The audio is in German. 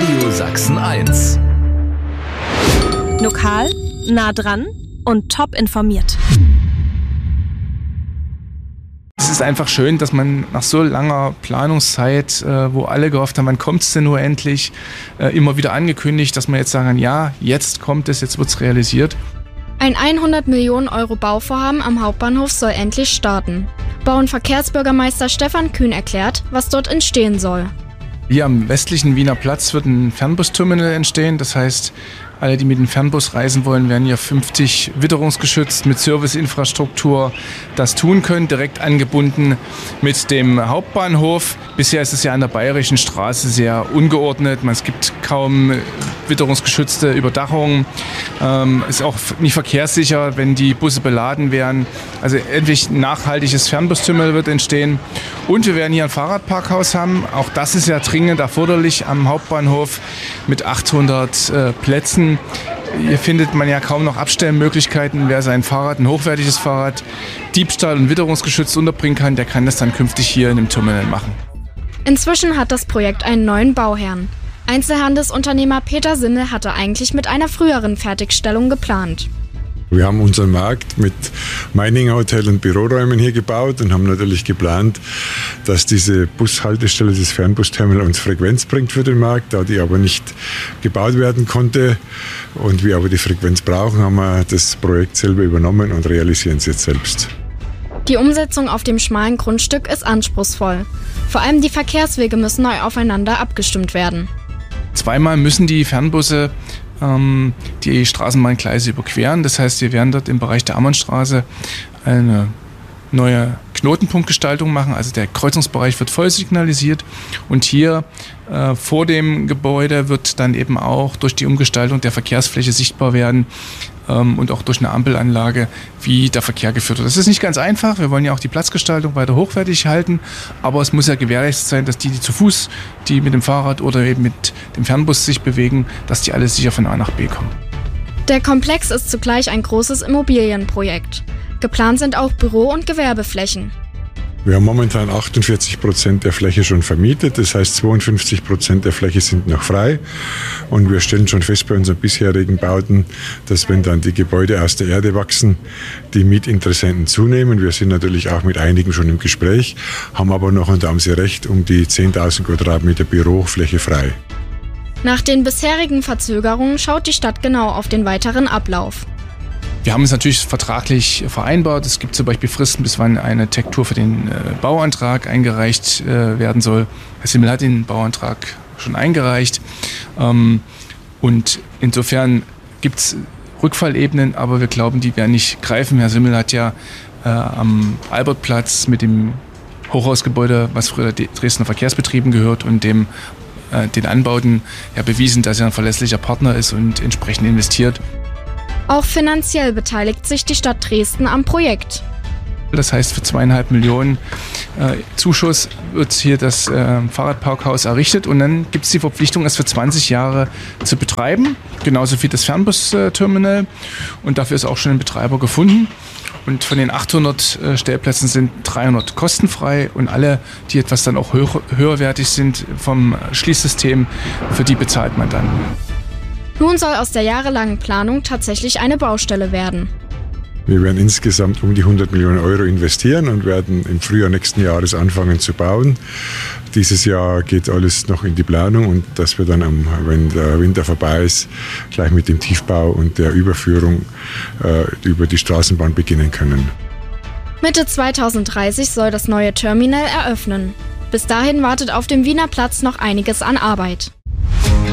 Radio Sachsen 1. Lokal, nah dran und top informiert. Es ist einfach schön, dass man nach so langer Planungszeit, wo alle gehofft haben, wann kommt es denn nur endlich, immer wieder angekündigt, dass man jetzt sagen kann, ja, jetzt kommt es, jetzt wird es realisiert. Ein 100 Millionen Euro Bauvorhaben am Hauptbahnhof soll endlich starten. Bau- und Verkehrsbürgermeister Stefan Kühn erklärt, was dort entstehen soll. Hier am westlichen Wiener Platz wird ein Fernbusterminal entstehen. Das heißt, alle, die mit dem Fernbus reisen wollen, werden hier 50 witterungsgeschützt mit Serviceinfrastruktur das tun können, direkt angebunden mit dem Hauptbahnhof. Bisher ist es ja an der Bayerischen Straße sehr ungeordnet. Es gibt kaum witterungsgeschützte Überdachungen. Ist auch nicht verkehrssicher, wenn die Busse beladen werden. Also endlich ein nachhaltiges Fernbusterminal wird entstehen. Und wir werden hier ein Fahrradparkhaus haben. Auch das ist ja dringend erforderlich am Hauptbahnhof mit 800 Plätzen. Hier findet man ja kaum noch Abstellmöglichkeiten. Wer sein Fahrrad, ein hochwertiges Fahrrad, diebstahl- und witterungsgeschützt unterbringen kann, der kann das dann künftig hier in dem Terminal machen. Inzwischen hat das Projekt einen neuen Bauherrn. Einzelhandelsunternehmer Peter Simmel hatte eigentlich mit einer früheren Fertigstellung geplant. Wir haben unseren Markt mit Meininger Hotel und Büroräumen hier gebaut und haben natürlich geplant, dass diese Bushaltestelle, das Fernbusterminal uns Frequenz bringt für den Markt. Da die aber nicht gebaut werden konnte und wir aber die Frequenz brauchen, haben wir das Projekt selber übernommen und realisieren es jetzt selbst. Die Umsetzung auf dem schmalen Grundstück ist anspruchsvoll. Vor allem die Verkehrswege müssen neu aufeinander abgestimmt werden. Zweimal müssen die Fernbusse die Straßenbahngleise überqueren. Das heißt, wir werden dort im Bereich der Ammernstraße eine neue Knotenpunktgestaltung machen. Also der Kreuzungsbereich wird voll signalisiert und hier vor dem Gebäude wird dann eben auch durch die Umgestaltung der Verkehrsfläche sichtbar werden und auch durch eine Ampelanlage, wie der Verkehr geführt wird. Das ist nicht ganz einfach. Wir wollen ja auch die Platzgestaltung weiter hochwertig halten, aber es muss ja gewährleistet sein, dass die zu Fuß, die mit dem Fahrrad oder eben mit dem Fernbus sich bewegen, dass die alle sicher von A nach B kommen. Der Komplex ist zugleich ein großes Immobilienprojekt. Geplant sind auch Büro- und Gewerbeflächen. Wir haben momentan 48% der Fläche schon vermietet, das heißt 52% der Fläche sind noch frei und wir stellen schon fest bei unseren bisherigen Bauten, dass wenn dann die Gebäude aus der Erde wachsen, die Mietinteressenten zunehmen. Wir sind natürlich auch mit einigen schon im Gespräch, haben aber noch, und da haben Sie recht, um die 10.000 Quadratmeter Bürofläche frei. Nach den bisherigen Verzögerungen schaut die Stadt genau auf den weiteren Ablauf. Wir haben es natürlich vertraglich vereinbart. Es gibt zum Beispiel Fristen, bis wann eine Tektur für den Bauantrag eingereicht werden soll. Herr Simmel hat den Bauantrag schon eingereicht. Und insofern gibt es Rückfallebenen, aber wir glauben, die werden nicht greifen. Herr Simmel hat ja am Albertplatz mit dem Hochhausgebäude, was früher Dresdner Verkehrsbetrieben gehört, und den Anbauten ja bewiesen, dass er ein verlässlicher Partner ist und entsprechend investiert. Auch finanziell beteiligt sich die Stadt Dresden am Projekt. Das heißt, für 2,5 Millionen Zuschuss wird hier das Fahrradparkhaus errichtet und dann gibt es die Verpflichtung, es für 20 Jahre zu betreiben, genauso wie das Fernbusterminal, und dafür ist auch schon ein Betreiber gefunden. Und von den 800 Stellplätzen sind 300 kostenfrei und alle, die etwas dann auch höherwertig sind vom Schließsystem, für die bezahlt man dann. Nun soll aus der jahrelangen Planung tatsächlich eine Baustelle werden. Wir werden insgesamt um die 100 Millionen Euro investieren und werden im Frühjahr nächsten Jahres anfangen zu bauen. Dieses Jahr geht alles noch in die Planung und dass wir dann, wenn der Winter vorbei ist, gleich mit dem Tiefbau und der Überführung über die Straßenbahn beginnen können. Mitte 2030 soll das neue Terminal eröffnen. Bis dahin wartet auf dem Wiener Platz noch einiges an Arbeit.